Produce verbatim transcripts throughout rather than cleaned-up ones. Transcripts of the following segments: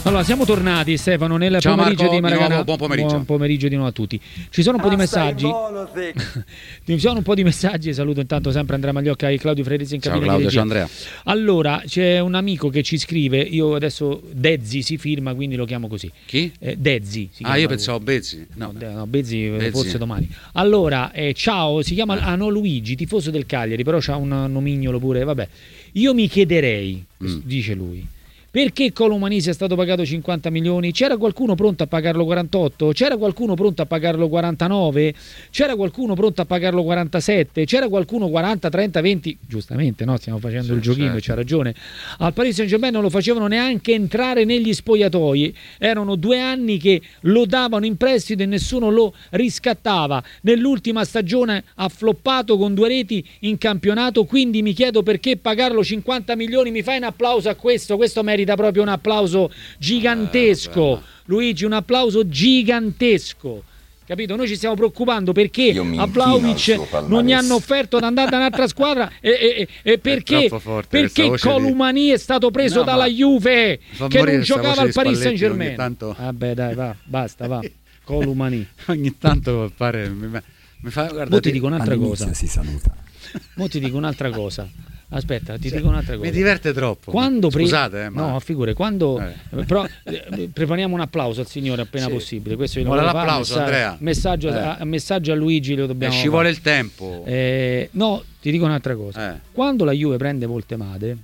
Allora, siamo tornati, Stefano, nel Ciao pomeriggio Marco, di Maracanã. Di nuovo, buon pomeriggio. Buon pomeriggio di nuovo a tutti. Ci sono un po' di messaggi. Ci sono un po' di messaggi. Saluto intanto sempre Andrea Magliocca e Claudio Fredrizzi in cabina. Ciao Claudio, ciao Andrea. Allora, c'è un amico che ci scrive, io adesso Dezzi si firma, quindi lo chiamo così. Chi? Eh, Dezzi. Si ah, io pensavo Bezzi. No, no, no Bezzi, Bezzi forse domani. Allora, eh, ciao, si chiama ah, no, Luigi, tifoso del Cagliari, però c'ha un nomignolo pure, vabbè. Io mi chiederei, mm. dice lui, perché Colomanisi è stato pagato cinquanta milioni? C'era qualcuno pronto a pagarlo quarantotto? C'era qualcuno pronto a pagarlo quarantanove? C'era qualcuno pronto a pagarlo quarantasette? C'era qualcuno quaranta, trenta, venti? Giustamente, no? Stiamo facendo sì, il giochino, certo. C'ha ragione. Al Paris Saint-Germain non lo facevano neanche entrare negli spogliatoi. Erano due anni che lo davano in prestito e nessuno lo riscattava. Nell'ultima stagione ha floppato con due reti in campionato, quindi mi chiedo perché pagarlo cinquanta milioni. Mi fai un applauso a questo? Questo merita proprio un applauso gigantesco, eh, Luigi, un applauso gigantesco, capito? Noi ci stiamo preoccupando perché a Vlahovic non gli hanno offerto di andare da un'altra squadra e, e, e perché, perché Colomani di... è stato preso no, dalla Juve che non giocava al Paris Saint-Germain. Tanto... Vabbè dai, va, basta, va. Colomani ogni tanto pare mi, mi fa guarda, mo ti dico un'altra All'inizio cosa. Si saluta. Mo ti dico un'altra cosa. Aspetta, ti cioè, dico un'altra cosa. Mi diverte troppo. Quando pre... Scusate, eh, ma... no, figure, quando eh. però eh, prepariamo un applauso al signore appena sì. possibile. Questo vuole l'applauso, messaggio, Andrea. Messaggio, eh. a, messaggio a Luigi lo dobbiamo. Eh, ci vuole il tempo. Eh, no, ti dico un'altra cosa. Eh. Quando la Juve prende Voltemade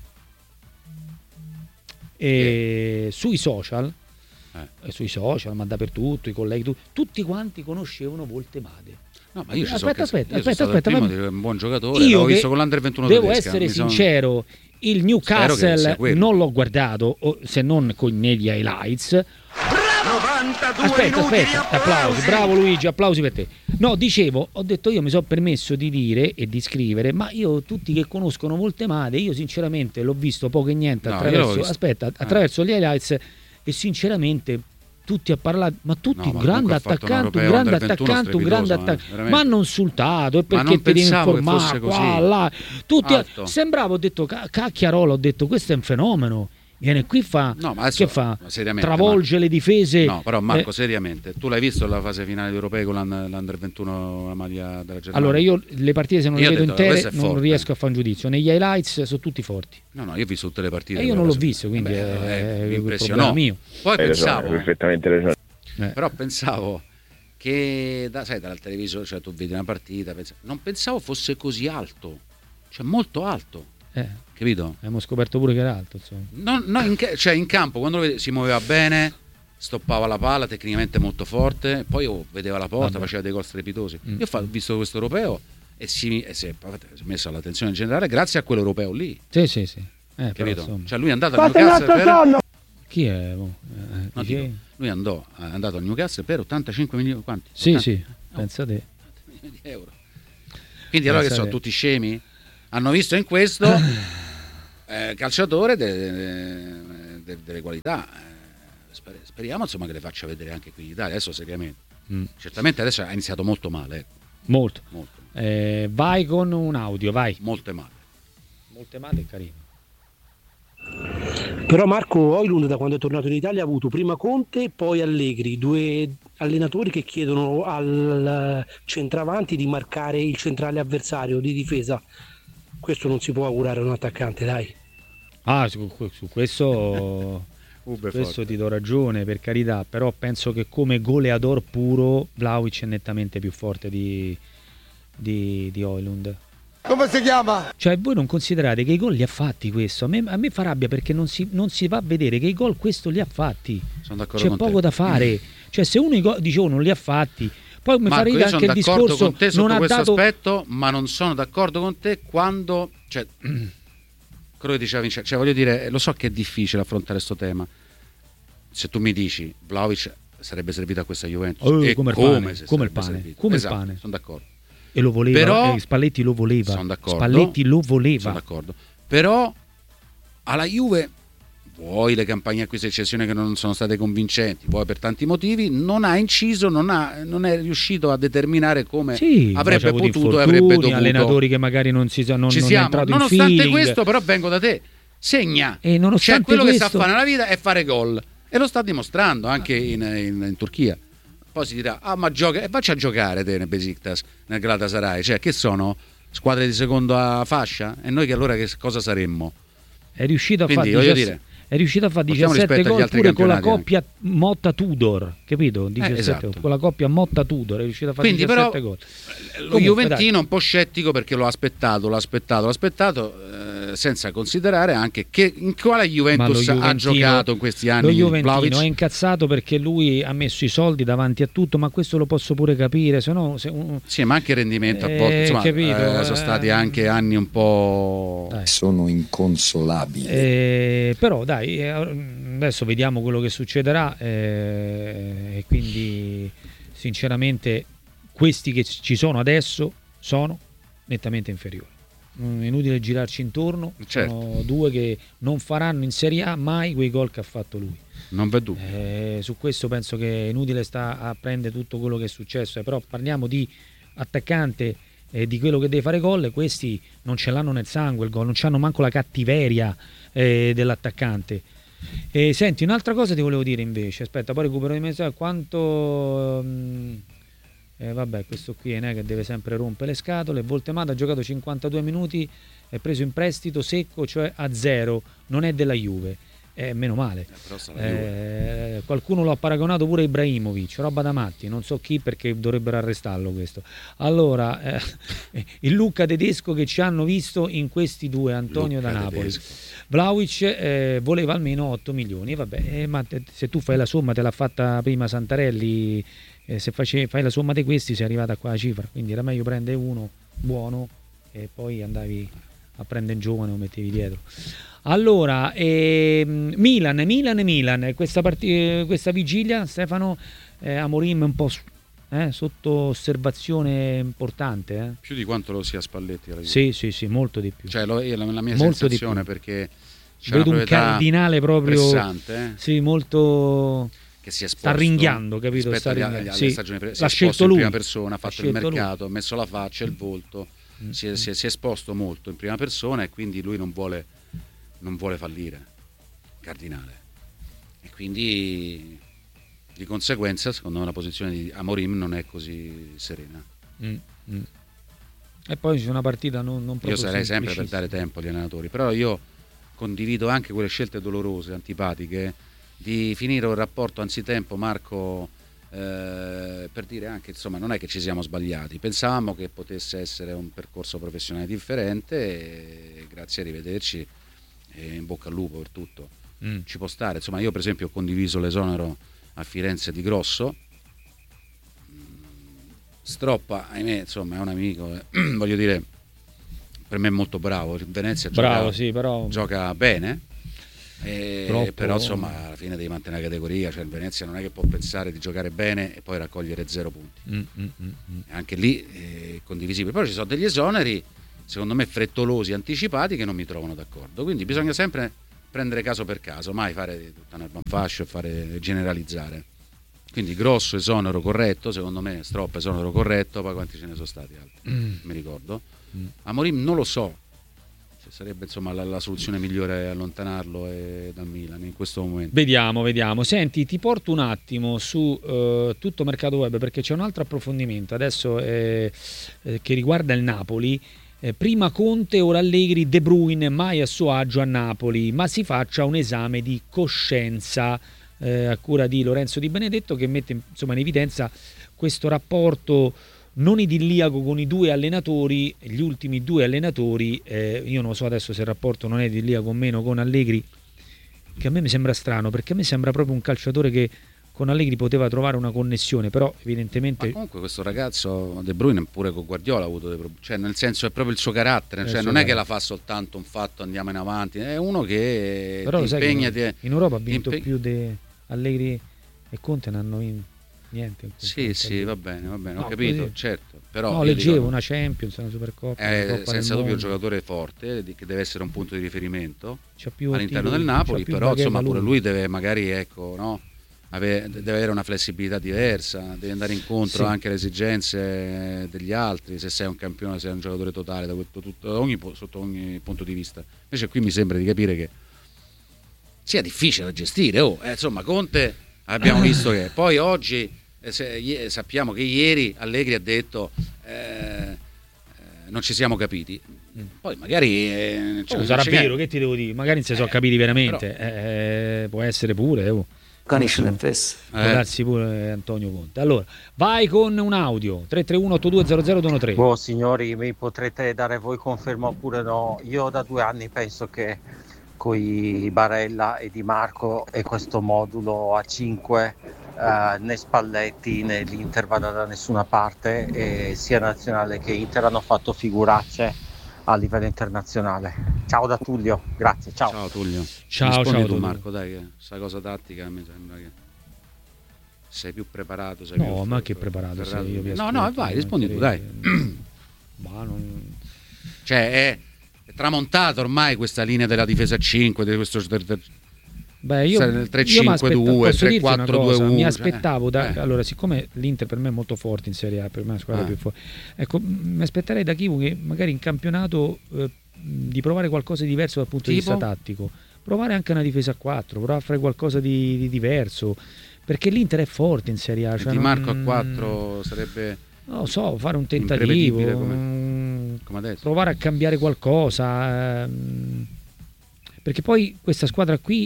e eh. sui social eh. sui social, ma dappertutto, i colleghi, tu, tutti quanti conoscevano Voltemade. No, ma io ci aspetta, sono aspetta, io aspetta, sono aspetta, primo ma... di un buon giocatore, io l'ho visto con l'Under ventuno devo tedesca, essere sono... sincero, il Newcastle non l'ho guardato, se non con negli highlights. Aspetta, aspetta, applausi, bravo Luigi, applausi per te. No, dicevo, ho detto io mi sono permesso di dire e di scrivere, ma io tutti che conoscono Voltemade, io sinceramente l'ho visto poco e niente no, attraverso, aspetta, attraverso eh. gli highlights e sinceramente tutti a parlare, ma tutti no, un grande attaccante, un grande attaccante, un grande attaccante, ma non insultato, e perché ti devi informare qua, là, tutti a... sembrava, ho detto cacchiarola, ho detto questo è un fenomeno. Viene qui fa no, ma adesso, che fa? Marco, Travolge le difese. No, però Marco, eh, seriamente, tu l'hai visto la fase finale di Europei con l'Under ventuno, la maglia della Germania? Allora io le partite se non le vedo detto, intere non forte. riesco a fare un giudizio. Negli highlights sono tutti forti. No, no, io ho visto tutte le partite. E io non l'ho visto, quindi Beh, è, è impressionante mio. Poi hai pensavo, ragione, perfettamente ragione. Eh. Però pensavo che da, sai, dal televisore, cioè tu vedi una partita, pensa, non pensavo fosse così alto, cioè molto alto. Eh, capito? Abbiamo scoperto pure che era alto, insomma. No, no in, cioè in campo quando lo vede, si muoveva bene, stoppava la palla, tecnicamente molto forte, poi oh, vedeva la porta, Vabbè. faceva dei gol strepitosi. Mm. Io ho fatto, visto questo europeo e si, e si, è, si è messo all'attenzione in generale grazie a quell'europeo lì. Sì, sì, sì. Eh, capito? Però, cioè lui è andato a Newcastle per... Chi è? Oh, eh, no, dico, lui andò, è andato a Newcastle per ottantacinque milioni, quanti? Sì, ottanta sì, no, pensate. Milioni di euro. Quindi allora che sono tutti scemi? Hanno visto in questo eh, calciatore delle, delle, delle qualità. Eh, speriamo insomma che le faccia vedere anche qui in Italia. Adesso seriamente. Mm. Certamente adesso ha iniziato molto male. Ecco. Molto. molto. Eh, vai con un audio, vai. Molte male. Molte male e carino. Però Marco Højlund da quando è tornato in Italia ha avuto prima Conte e poi Allegri, due allenatori che chiedono al centravanti di marcare il centrale avversario di difesa. Questo non si può augurare a un attaccante, dai. Ah, su, su questo, questo ti do ragione, per carità, però penso che come goleador puro Vlahovic è nettamente più forte di, di, di Højlund. Come si chiama? Cioè voi non considerate che i gol li ha fatti questo? A me, a me fa rabbia perché non si, non si va a vedere che i gol questo li ha fatti. Sono d'accordo C'è con poco te. da fare. Cioè se uno i gol, dice oh, non li ha fatti, poi mi Marco, fa ridere anche il discorso con te non ha questo dato... aspetto, ma non sono d'accordo con te quando, cioè, quello che diceva Vincenzo, cioè voglio dire, lo so che è difficile affrontare questo tema. Se tu mi dici Vlahovic sarebbe servito a questa Juventus oh, e come il come, pane, come il pane, come esatto, il pane. Sono d'accordo. E lo voleva, però, eh, Spalletti lo voleva. Sono d'accordo. Spalletti lo voleva. Sono d'accordo. Però alla Juve, vuoi le campagne acquisti e cessione che non sono state convincenti, vuoi per tanti motivi, non ha inciso, non, ha, non è riuscito a determinare come sì, avrebbe potuto e avrebbe dovuto. Allenatori che magari non si non, Ci non siamo. è entrato Nonostante in feeling. Questo, però vengo da te. Segna. E nonostante cioè quello questo... che sa fare nella vita è fare gol. e lo sta dimostrando anche in, in, in Turchia. Poi si dirà, ah ma gioca, e faccia a giocare te nel Besiktas, nel Galatasaray, cioè che sono squadre di seconda fascia? E noi che allora che cosa saremmo? È riuscito a Quindi, fare voglio dire, è riuscito a fare diciassette gol pure con la coppia Motta-Tudor, capito? diciassette, eh, esatto. Con la coppia Motta-Tudor è riuscito a fare Quindi, diciassette però, gol. Lo Comunque, Juventino dai. un po' scettico perché l'ho aspettato, l'ho aspettato, l'ho aspettato, eh, senza considerare anche che in quale Juventus ha giocato in questi anni. Lo Juventino Vlahovic. è incazzato perché lui ha messo i soldi davanti a tutto, ma questo lo posso pure capire, se no se un... Sì, ma anche il rendimento eh, a volte, insomma, capito, eh, sono eh... stati anche anni un po'... Dai. Sono inconsolabili. Eh, però dai, eh, adesso vediamo quello che succederà eh, e quindi sinceramente questi che ci sono adesso sono nettamente inferiori. Non è inutile girarci intorno, certo. Sono due che non faranno in Serie A mai quei gol che ha fatto lui. Non v'è dubbio. Eh, su questo penso che è inutile sta a prendere tutto quello che è successo, eh, però parliamo di attaccante eh, di quello che deve fare gol, questi non ce l'hanno nel sangue il gol, non c'hanno manco la cattiveria eh, dell'attaccante. E senti, un'altra cosa ti volevo dire invece, aspetta, poi recupero di messaggio, quanto mh, eh, vabbè, questo qui è che deve sempre rompere le scatole. Voltemata ha giocato cinquantadue minuti, è preso in prestito secco, cioè a zero, non è della Juve. Eh, meno male. Eh, qualcuno lo ha paragonato pure a Ibrahimovic, roba da matti, non so chi, perché dovrebbero arrestarlo questo. Allora, eh, il Lucca tedesco che ci hanno visto in questi due, Antonio Lucca da Napoli. tedesco. Vlahovic eh, voleva almeno otto milioni, vabbè, eh, ma te, se tu fai la somma, te l'ha fatta prima Santarelli, eh, se face, fai la somma di questi sei arrivata a qua la cifra, quindi era meglio prendere uno buono e poi andavi a prendere un giovane o mettevi dietro. Allora, ehm, Milan, Milan, Milan, questa, part- questa vigilia, Stefano, eh, Amorim un po' eh, sotto osservazione importante. Eh. Più di quanto lo sia Spalletti. Alla sì, sì, sì, molto di più. Cioè, lo, è la, la mia molto sensazione perché c'è vedo un cardinale proprio pressante, eh? Sì, molto... che si è esposto, sta ringhiando, capito? Rispetto sta agli, ringhiando. agli, sì. alle stagioni pre- l'ha si è scelto in lui prima persona, ha fatto il mercato, ha lui. messo la faccia, il volto, mm. si, è, si, è, si è esposto molto in prima persona e quindi lui non vuole non vuole fallire, cardinale, e quindi di conseguenza secondo me la posizione di Amorim non è così serena. mm, mm. E poi c'è una partita non, non proprio io sarei sempre per dare tempo agli allenatori, però io condivido anche quelle scelte dolorose, antipatiche, di finire un rapporto anzitempo, Marco, eh, per dire anche, insomma, non è che ci siamo sbagliati, pensavamo che potesse essere un percorso professionale differente e grazie, arrivederci e in bocca al lupo per tutto. Mm. Ci può stare, insomma, io per esempio ho condiviso l'esonero a Firenze di Grosso. Stroppa, ahimè, insomma, è un amico, eh, voglio dire, per me è molto bravo. Venezia bravo, gioca, sì, però... gioca bene, e, Troppo... però insomma alla fine devi mantenere la categoria, cioè il Venezia non è che può pensare di giocare bene e poi raccogliere zero punti. Mm, mm, mm. Anche lì è condivisibile. Poi ci sono degli esoneri, secondo me frettolosi, anticipati, che non mi trovano d'accordo. Quindi bisogna sempre prendere caso per caso, mai fare tutta una fascio e fare generalizzare. Quindi Grosso esonero corretto, secondo me Stroppa esonero corretto, poi quanti ce ne sono stati altri? Mm. Mi ricordo. Mm. Amorim non lo so, se sarebbe insomma la, la soluzione migliore allontanarlo eh, dal Milan in questo momento. Vediamo, vediamo. Senti, ti porto un attimo su eh, tutto mercato web, perché c'è un altro approfondimento adesso eh, eh, che riguarda il Napoli. Eh, prima Conte, ora Allegri, De Bruyne mai a suo agio a Napoli, ma si faccia un esame di coscienza eh, a cura di Lorenzo Di Benedetto, che mette insomma in evidenza questo rapporto non idilliaco con i due allenatori, gli ultimi due allenatori. Eh, io non so adesso se il rapporto non è idilliaco o meno con Allegri, che a me mi sembra strano, perché a me sembra proprio un calciatore che con Allegri poteva trovare una connessione, però evidentemente... Ma comunque questo ragazzo De Bruyne pure con Guardiola ha avuto dei problemi, cioè nel senso è proprio il suo carattere, cioè non è che la fa soltanto un fatto andiamo in avanti, è uno che però ti sai impegna che ti... in Europa ha vinto impe... più di Allegri e Conte, non hanno vinto niente. Sì, sì, va bene, va bene, no, ho capito, così. certo. Però no, leggevo dico, una Champions, una Supercoppa, è una Coppa senza dubbio un mondo. giocatore forte, che deve essere un punto di riferimento c'ha più all'interno titoli, del Napoli, però insomma lui. pure lui deve magari, ecco, no? Ave, deve avere una flessibilità diversa, deve andare incontro sì. anche alle esigenze degli altri, se sei un campione, se sei un giocatore totale da, tutto, tutto, da ogni, sotto ogni punto di vista. Invece qui mi sembra di capire che sia difficile da gestire. Oh, eh, insomma, Conte abbiamo visto che poi oggi eh, se, sappiamo che ieri Allegri ha detto eh, eh, non ci siamo capiti. Poi magari eh, oh, sarà vero, che ti devo dire? Magari non si sono eh, capiti veramente, però... eh, può essere pure. Oh. Può darsi pure Antonio Conte. Allora, vai con un audio tre tre uno otto due zero zero due uno tre. Oh, signori, mi potrete dare voi conferma oppure no? Io da due anni penso che coi Barella e Di Marco e questo modulo a cinque eh, né Spalletti né l'Inter vada da nessuna parte, e sia nazionale che Inter hanno fatto figuracce a livello internazionale. Ciao da Tullio, grazie. Ciao, ciao Tullio. Ciao, Rispondi ciao tu, Tullio. Marco, dai, che sta cosa tattica mi sembra che sei più preparato. Sei no, più ma che preparato sei, io vi no, no, vai, rispondi tu, dai. Ma non... Cioè, è, è tramontata ormai questa linea della difesa a cinque, di questo Beh, io tre cinque due, tre quattro due uno. Mi aspettavo da, eh. allora, siccome l'Inter per me è molto forte in Serie A, per me è una squadra eh. più forte, ecco, mi aspetterei da Chivu che magari in campionato eh, di provare qualcosa di diverso dal punto tipo? di vista tattico, provare anche una difesa a quattro, provare a fare qualcosa di, di diverso, perché l'Inter è forte in Serie A. Cioè Di Marco non... a quattro sarebbe, non lo so, fare un tentativo, come, come adesso. Provare a cambiare qualcosa, ehm, perché poi questa squadra qui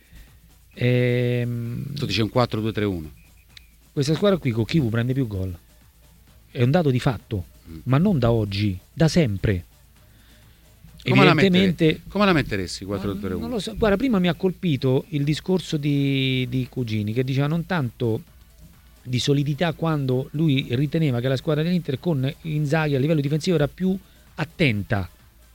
ehm, tu dici un quattro due tre uno. Questa squadra qui con Chivu prende più gol, è un dato di fatto, mm. ma non da oggi, da sempre. Come Evidentemente, la, mettere, come la metteresti quattro due tre uno? Non lo so. Guarda, prima mi ha colpito il discorso di, di Cugini, che diceva non tanto di solidità, quando lui riteneva che la squadra dell'Inter con Inzaghi a livello difensivo era più attenta,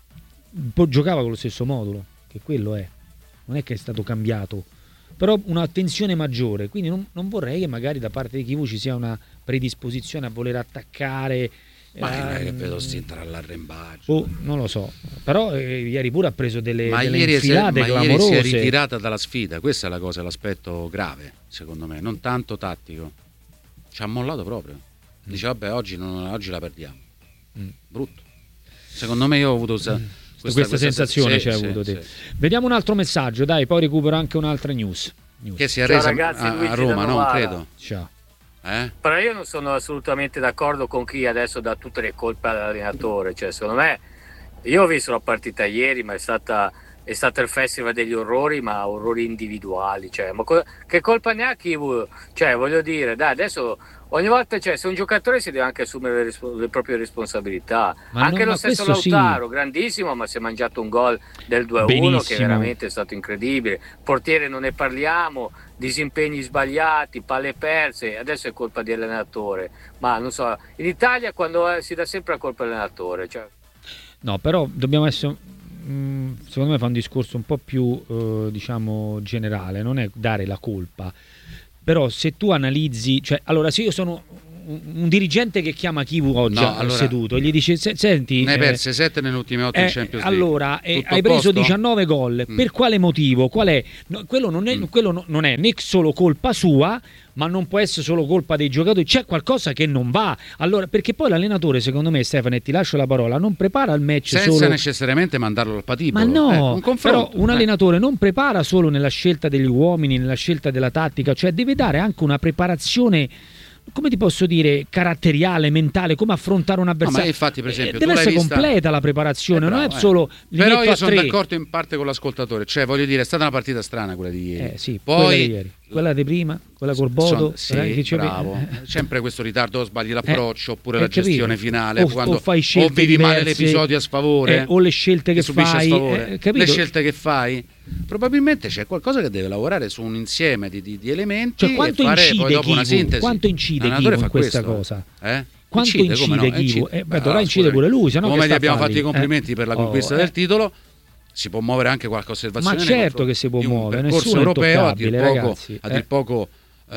poi giocava con lo stesso modulo, che quello è, non è che è stato cambiato, però un'attenzione maggiore, quindi non, non vorrei che magari da parte di Chivu ci sia una predisposizione a voler attaccare. Ma ehm, non è che vedo stintare all'arrembaggio. Oh, non lo so, però eh, ieri pure ha preso delle, ma delle ieri infilate ma clamorose. Ieri si è ritirata dalla sfida, questa è la cosa, l'aspetto grave secondo me, non tanto tattico. Ci ha mollato proprio. Dice vabbè, oggi, non, oggi la perdiamo. Mm. Brutto. Secondo me io ho avuto questa, mm. questa, questa, questa sensazione, sì, c'è sì, avuto sì, te. sì. Vediamo un altro messaggio, dai, poi recupero anche un'altra news. news. Che si è Ciao resa ragazzi, a, a Roma, non credo. Ciao. Eh? Però io non sono assolutamente d'accordo con chi adesso dà tutte le colpe all'allenatore. Cioè, secondo me, io ho visto la partita ieri, ma è stata è stato il festival degli orrori, ma orrori individuali. Cioè, ma co- che colpa ne ha chi? Cioè, voglio dire, dai, adesso ogni volta, cioè, se un giocatore si deve anche assumere le, rispo- le proprie responsabilità. Ma anche non, lo stesso Lautaro, sì, grandissimo, ma si è mangiato un gol del due a uno Benissimo. Che veramente è stato incredibile. Portiere non ne parliamo, disimpegni sbagliati, palle perse, adesso è colpa di allenatore. Ma non so, in Italia quando eh, si dà sempre la colpa all'allenatore. Cioè... No, però dobbiamo essere... secondo me fa un discorso un po' più eh, diciamo generale, non è dare la colpa, però se tu analizzi, cioè allora se io sono un, un dirigente che chiama Chivu oggi no, allora, seduto e gli dice senti, ne hai eh, perse sette nelle ultime otto eh, in Champions League, allora eh, hai preso diciannove gol, mm. per quale motivo? Qual è? No, quello non è, mm. quello no, non è né solo colpa sua, ma non può essere solo colpa dei giocatori, c'è qualcosa che non va. Allora, perché poi l'allenatore, secondo me, Stefano, e ti lascio la parola, non prepara il match senza solo... necessariamente mandarlo al patibolo. Ma no, eh, un confronto, però un allenatore eh. non prepara solo nella scelta degli uomini, nella scelta della tattica, cioè deve dare anche una preparazione, come ti posso dire, caratteriale, mentale, come affrontare un avversario. No, ma infatti, per esempio, eh, deve essere vista... completa la preparazione, eh, bravo, non è solo eh. Però io sono tre. d'accordo in parte con l'ascoltatore, cioè voglio dire, è stata una partita strana quella di ieri. Eh, sì, poi quella di ieri. Quella di prima, quella col Bodo, Son, sì, eh, bravo. Eh. Sempre questo ritardo, sbagli l'approccio, eh, oppure la gestione capito? finale, o, quando o fai scelte o vivi diverse, male l'episodio a sfavore, eh, o le scelte che, che fai, eh, le scelte che fai. Probabilmente c'è qualcosa che deve lavorare su un insieme di, di, di elementi, cioè, quanto e fare incide poi dopo Chivu, una sintesi. quanto incide Chivu in questa questo, cosa? Eh? Quanto incide, incide, no? Chivu? incide. Eh, beh, dovrà incidere pure lui, sennò come che gli abbiamo falli? fatto i complimenti eh? per la conquista oh, del eh. titolo. Si può muovere anche qualche osservazione. Ma certo che si può muovere, un percorso nessuno europeo a dir poco, ragazzi, a dir eh. poco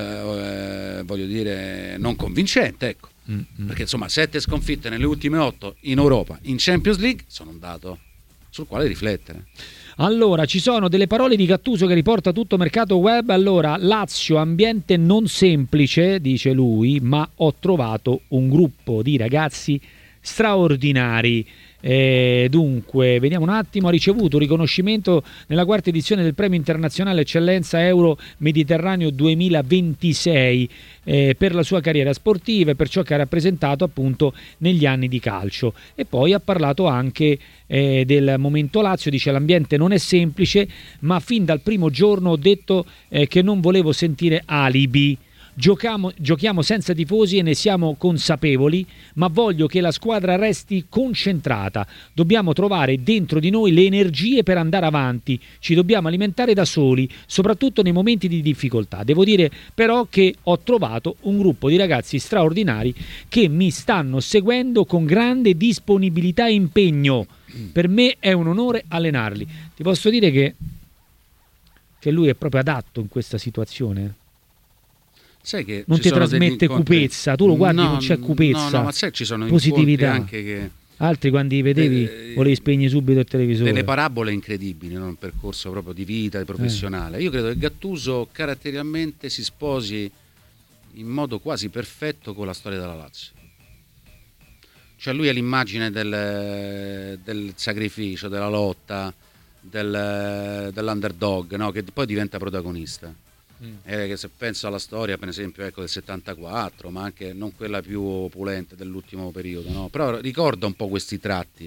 eh, voglio dire non convincente, ecco. Mm-hmm. Perché insomma sette sconfitte nelle ultime otto in Europa, in Champions League, sono un dato sul quale riflettere. Allora, ci sono delle parole di Gattuso che riporta tutto mercato web. Allora, Lazio, ambiente non semplice, dice lui, ma ho trovato un gruppo di ragazzi straordinari. Eh, dunque, vediamo un attimo, ha ricevuto un riconoscimento nella quarta edizione del Premio Internazionale Eccellenza Euro Mediterraneo duemilaventisei eh, per la sua carriera sportiva e per ciò che ha rappresentato appunto negli anni di calcio. E poi ha parlato anche eh, del momento Lazio, dice: l'ambiente non è semplice, ma fin dal primo giorno ho detto eh, che non volevo sentire alibi. Giochiamo, giochiamo senza tifosi e ne siamo consapevoli, ma voglio che la squadra resti concentrata. Dobbiamo trovare dentro di noi le energie per andare avanti, ci dobbiamo alimentare da soli, soprattutto nei momenti di difficoltà. Devo dire però che ho trovato un gruppo di ragazzi straordinari che mi stanno seguendo con grande disponibilità e impegno. Per me è un onore allenarli. Ti posso dire che, che lui è proprio adatto in questa situazione. Sai che non ti trasmette cupezza, tu lo guardi, no, non c'è cupezza, no, no, ma sai, ci sono positività. Anche che altri quando li vedevi eh, volevi spegnere subito il televisore. Delle parabole incredibili, no? Un percorso proprio di vita, di professionale. Eh. Io credo che Gattuso caratterialmente si sposi in modo quasi perfetto con la storia della Lazio. Cioè lui è l'immagine del, del sacrificio, della lotta, del, dell'underdog, no? Che poi diventa protagonista. Eh, che se penso alla storia, per esempio, ecco, del settantaquattro, ma anche non quella più opulenta dell'ultimo periodo, no? Però ricorda un po' questi tratti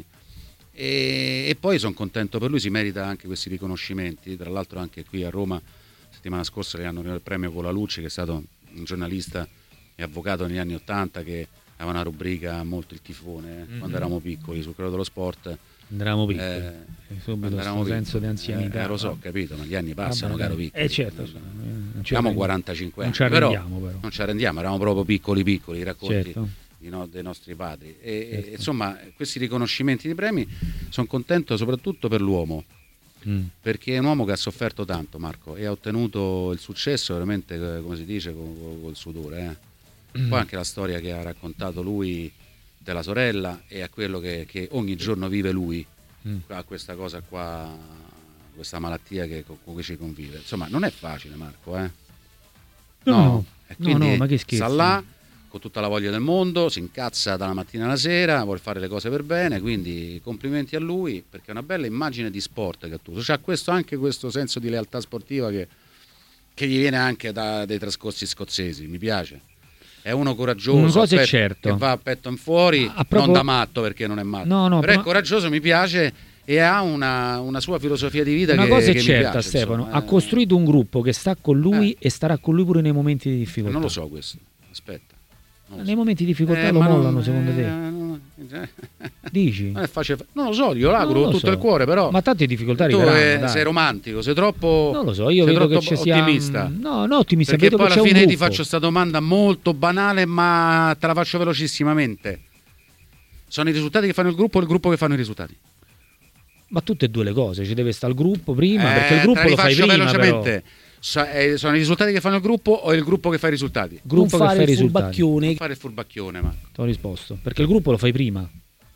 e, e poi sono contento per lui, si merita anche questi riconoscimenti. Tra l'altro anche qui a Roma settimana scorsa gli hanno dato il premio Colalucci, che è stato un giornalista e avvocato negli anni ottanta che aveva una rubrica molto il tifone eh, mm-hmm. quando eravamo piccoli sul Corriere dello Sport. Andavamo piccoli, eh, subito questo senso di anzianità. Eh, lo so, capito, ma gli anni passano, vabbè, caro piccoli. Eh certo, abbiamo quarantacinque anni, non ci arrendiamo, però, però non ci arrendiamo, eravamo proprio piccoli piccoli, i racconti certo. di no, dei nostri padri. E, certo. e, insomma, questi riconoscimenti di premi sono contento soprattutto per l'uomo, mm. perché è un uomo che ha sofferto tanto, Marco, e ha ottenuto il successo veramente, come si dice, col, col sudore. Eh. Mm. Poi anche la storia che ha raccontato lui della sorella e a quello che, che ogni giorno vive lui, mm. a questa cosa qua, questa malattia che, con cui ci convive. Insomma, non è facile, Marco, eh? No, no, e quindi no, no, ma che scherzi. sta là con tutta la voglia del mondo, si incazza dalla mattina alla sera, vuole fare le cose per bene, quindi complimenti a lui, perché è una bella immagine di sport Gattuso. C'ha questo, anche questo senso di lealtà sportiva che, che gli viene anche da dei trascorsi scozzesi, mi piace. È uno coraggioso, una cosa petto, è certo, che va a petto in fuori, a proprio... non da matto, perché non è matto, no, no, però ma... è coraggioso, mi piace, e ha una, una sua filosofia di vita. Una che, cosa è che certa, mi piace, Stefano, insomma, ha eh... costruito un gruppo che sta con lui eh. e starà con lui pure nei momenti di difficoltà. Non lo so questo, aspetta. Nei so. momenti di difficoltà eh, lo mollano, non, secondo eh, te? Non, dici? Non è facile, non lo so, io l'auguro con tutto so. il cuore, però. Ma tante difficoltà tu arriveranno, sei romantico, sei troppo. Non lo so, io vedo che ci sia ottimista. No, no, ottimista, perché vedo poi che alla c'è fine un ti gruppo. faccio questa domanda molto banale, ma te la faccio velocissimamente. Sono i risultati che fanno il gruppo o il gruppo che fanno i risultati? Ma tutte e due le cose, ci deve stare il gruppo prima, eh, perché il gruppo lo fai prima, velocemente. però. Sono i risultati che fanno il gruppo o il gruppo che fa i risultati? Gruppo non che fare fa i il risultati. furbacchione. Non fare il furbacchione, ma. Ti ho risposto, perché il gruppo lo fai prima.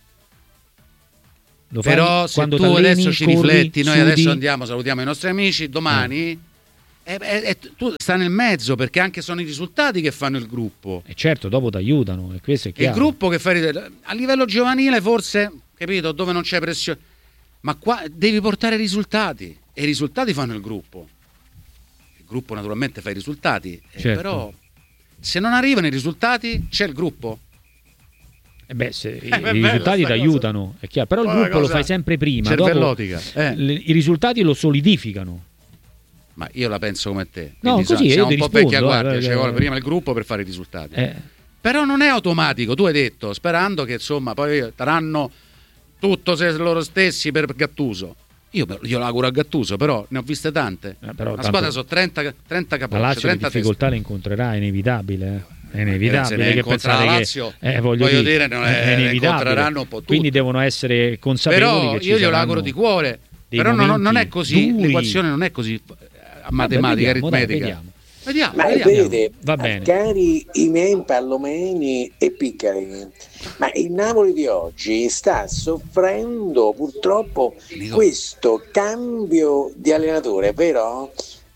Lo però fai se quando tu t'alleni, adesso ci corri, rifletti, noi sudi. adesso andiamo, salutiamo i nostri amici, domani eh. e, e, e tu sta nel mezzo, perché anche sono i risultati che fanno il gruppo. E certo, dopo ti aiutano, e questo è chiaro. Il gruppo che fa a livello giovanile forse, capito, dove non c'è pressione, ma qua devi portare risultati e i risultati fanno il gruppo. Il gruppo naturalmente fa i risultati, certo. eh, però se non arrivano i risultati c'è il gruppo. Eh beh, se eh, i beh, risultati ti aiutano, è chiaro, però il Poi gruppo lo fai sempre prima, dopo eh. i risultati lo solidificano. Ma io la penso come te. No, Quindi, così siamo io un po' rispondo, vecchia guardia, eh, ci eh, vuole prima il gruppo per fare i risultati. Eh. Però non è automatico, tu hai detto, sperando che insomma poi daranno tutto se loro stessi per Gattuso. Io glielo auguro a Gattuso, però ne ho viste tante. Eh, però, la tanto, squadra sono trenta, trenta la capocce, Lazio trenta le difficoltà teste. le incontrerà, è inevitabile. Eh. È inevitabile ne che pensate la che Lazio, eh, voglio, voglio dire, dire, non è, è, inevitabile. Un po' quindi devono essere consapevoli però che ci io glielo saranno auguro di cuore. Però non, non è così, duri. l'equazione non è così matematica, Vabbè, vediamo, aritmetica. dai, vediamo. Vediamo, ma vediamo. vedete, Va bene. cari i miei impallomeni e piccoli, ma il Napoli di oggi sta soffrendo purtroppo Nico. questo cambio di allenatore, vero?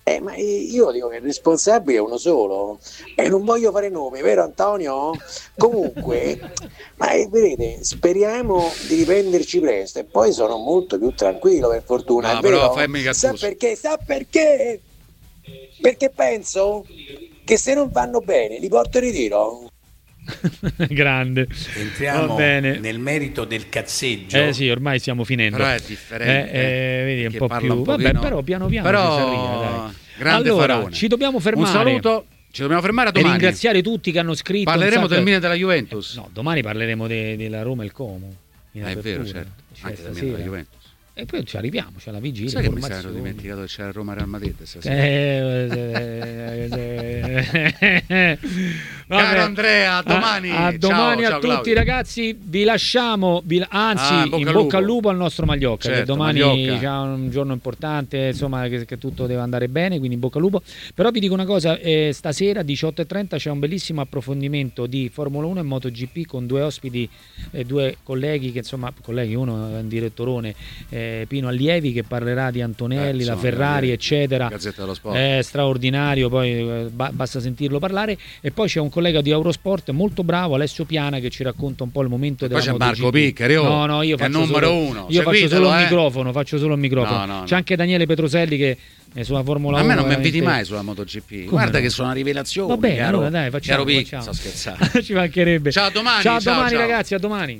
Eh, ma io dico che il responsabile è uno solo e non voglio fare nomi, vero Antonio? Comunque, ma eh, vedete, speriamo di riprenderci presto e poi sono molto più tranquillo, per fortuna. No, è però vero? fammi Sa Gattuso. perché? Sa perché? Perché penso che se non vanno bene li porto in ritiro. Grande. Entriamo Va bene. nel merito del cazzeggio. Eh sì, ormai stiamo finendo. Però è differente. Eh, eh, vedi, un Che po' parla più. un Vabbè, pochino- però piano piano Però ci si arriva, dai. grande allora, Faraone. ci dobbiamo fermare. Un saluto. Ci dobbiamo fermare a E domani. ringraziare tutti che hanno scritto. Parleremo un sacco- del Milan della Juventus. No, domani parleremo de- della Roma e il Como. in Eh, è vero, apertura. certo. Cioè, Anche del Milan stasera. della Juventus. E poi ci arriviamo, c'è la vigilia. Sai che mi formazione. sarò dimenticato che c'era Roma Real Madrid stasera? Eh, eh, eh, eh. Vabbè. Caro Andrea, a domani. A, a domani Ciao, a ciao, tutti, Claudio. ragazzi. Vi lasciamo, vi- anzi, Ah, in bocca in al bocca al lupo. lupo al nostro Magliocca. che Certo, domani Magliocca. c'è un giorno importante, insomma, che, che tutto deve andare bene. Quindi in bocca al lupo. Però vi dico una cosa: eh, stasera diciotto e trenta c'è un bellissimo approfondimento di Formula uno e MotoGP con due ospiti, eh, due colleghi che insomma, colleghi, uno è un direttorone, eh, Pino Allievi, che parlerà di Antonelli, Eh, la insomma, Ferrari, eh, eccetera. Gazzetta dello Sport. È straordinario, poi eh, ba- basta sentirlo parlare. E poi c'è un collega di Eurosport molto bravo, Alessio Piana, che ci racconta un po' il momento Poi della c'è Marco MotoGP. Piccari, oh, no, no, io che è faccio numero solo, uno. io faccio Seguitelo, solo il eh. microfono, faccio solo il microfono. No, no, c'è no. anche Daniele Petroselli che è sulla Formula A uno. me non mi inviti veramente- mai sulla MotoGP. Come Guarda no? che sono una rivelazione. Va bene, caro, allora dai, facciamo, caro Pic, facciamo. sto scherzando. Ci mancherebbe. Ciao, a domani, Ciao, a ciao, domani ciao. ragazzi, a domani.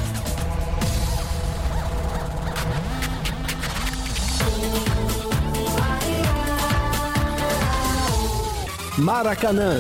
Maracanã.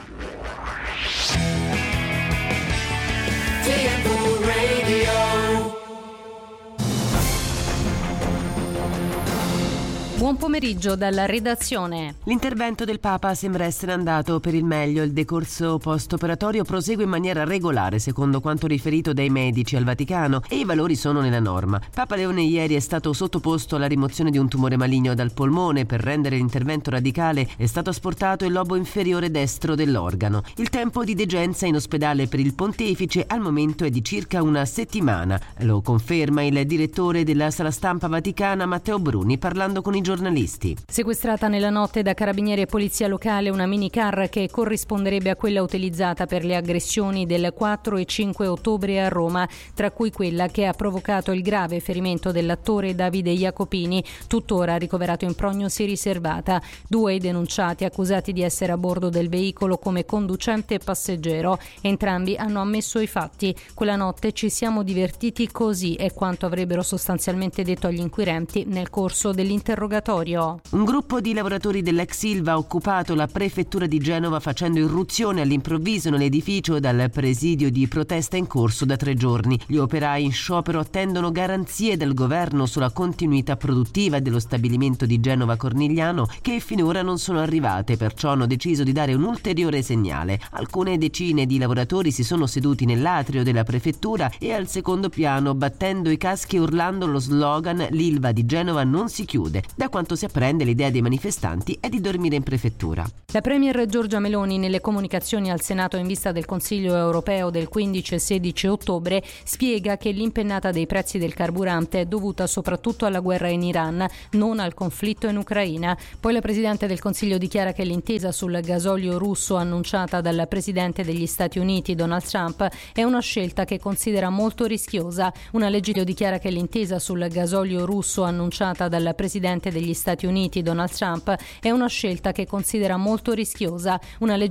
Buon pomeriggio dalla redazione. L'intervento del Papa sembra essere andato per il meglio. Il decorso post-operatorio prosegue in maniera regolare, secondo quanto riferito dai medici al Vaticano, e i valori sono nella norma. Papa Leone ieri è stato sottoposto alla rimozione di un tumore maligno dal polmone. Per rendere l'intervento radicale è stato asportato il lobo inferiore destro dell'organo. Il tempo di degenza in ospedale per il pontefice al momento è di circa una settimana. Lo conferma il direttore della sala stampa vaticana Matteo Bruni parlando con i giornalisti. Sequestrata nella notte da carabinieri e polizia locale una minicar che corrisponderebbe a quella utilizzata per le aggressioni del quattro e cinque ottobre a Roma, tra cui quella che ha provocato il grave ferimento dell'attore Davide Jacopini, tuttora ricoverato in prognosi riservata. Due i denunciati accusati di essere a bordo del veicolo come conducente e passeggero. Entrambi hanno ammesso i fatti. Quella notte ci siamo divertiti così, è quanto avrebbero sostanzialmente detto agli inquirenti nel corso dell'interrogatorio. Un gruppo di lavoratori dell'ex Ilva ha occupato la prefettura di Genova facendo irruzione all'improvviso nell'edificio dal presidio di protesta in corso da tre giorni. Gli operai in sciopero attendono garanzie dal governo sulla continuità produttiva dello stabilimento di Genova Cornigliano, che finora non sono arrivate, perciò hanno deciso di dare un ulteriore segnale. Alcune decine di lavoratori si sono seduti nell'atrio della prefettura e al secondo piano, battendo i caschi e urlando lo slogan "L'Ilva di Genova non si chiude". Da quanto si apprende, l'idea dei manifestanti è di dormire in prefettura. La premier Giorgia Meloni nelle comunicazioni al Senato in vista del Consiglio europeo del quindici e sedici ottobre spiega che l'impennata dei prezzi del carburante è dovuta soprattutto alla guerra in Iran, non al conflitto in Ucraina. Poi la Presidente del Consiglio dichiara che l'intesa sul gasolio russo annunciata dal Presidente degli Stati Uniti Donald Trump è una scelta che considera molto rischiosa. Una legge dichiara che l'intesa sul gasolio russo annunciata dal Presidente degli Stati Uniti Donald Trump è una scelta che considera molto rischiosa. Una legge